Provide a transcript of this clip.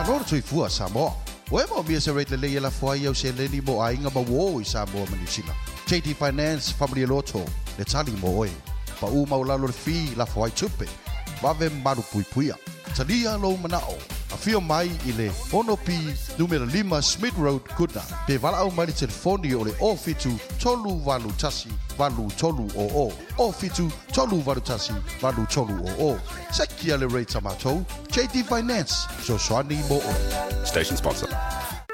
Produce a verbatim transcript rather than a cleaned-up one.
Manor tui fua Samoa. Wema mi se rate le la foi yo se le ni mo ai nga mawo i Samoa manisila. J T Finance Family Lotto le tali mo oi. Pa u maulalo le fi la foi tupe. Wave maru pui puia. Talia lo manao. A fio mai i le Onopi numero lima Smith Road Kuna. Pe vala au mai telefoni o le ofitu tolu valu tasi valu tolu o o. Ofitu tolu valu tasi valu tolu o o. Sekia le rate tamatou. J T Finance. So swani mo o. Station sponsor.